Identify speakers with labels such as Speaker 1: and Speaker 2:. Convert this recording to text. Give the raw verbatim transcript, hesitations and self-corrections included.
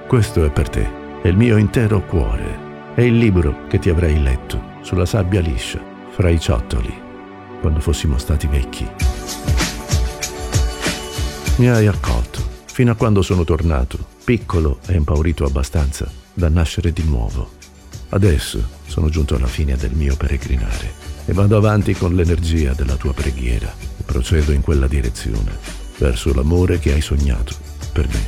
Speaker 1: Questo è per te, è il mio intero cuore. È il libro che ti avrei letto sulla sabbia liscia, fra i ciottoli, quando fossimo stati vecchi. Mi hai accolto, fino a quando sono tornato, piccolo e impaurito abbastanza da nascere di nuovo. Adesso sono giunto alla fine del mio peregrinare e vado avanti con l'energia della tua preghiera e procedo in quella direzione, verso l'amore che hai sognato per me.